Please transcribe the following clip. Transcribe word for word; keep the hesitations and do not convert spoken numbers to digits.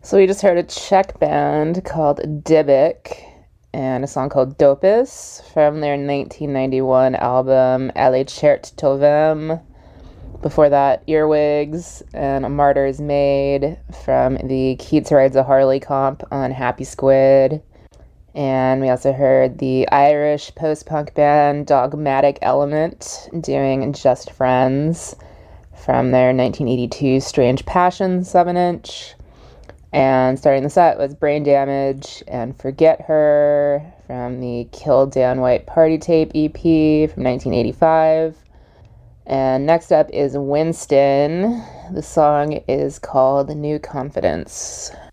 So we just heard a Czech band called Dybbuk and a song called Dopus from their nineteen ninety-one album Ale Čert to Vem. Before that, Earwigs and A Martyr's Maid from the Keats Rides a Harley comp on Happy Squid. And we also heard the Irish post-punk band Dogmatic Element doing Just Friends from their nineteen eighty-two Strange Passion seven inch. And starting the set was Brain Damage and Forget Her from the Kill Dan White Party Tape E P from nineteen eighty-five. And next up is Winston. The song is called New Confidence.